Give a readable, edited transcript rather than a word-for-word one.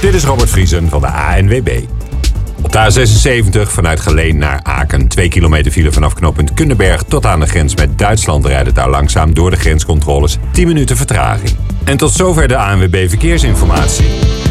Dit is Robert Vriesen van de ANWB. Op de A76 vanuit Geleen naar Aken. 2 kilometer file vanaf knooppunt Kunderberg tot aan de grens met Duitsland rijden daar langzaam door de grenscontroles. 10 minuten vertraging. En tot zover de ANWB Verkeersinformatie.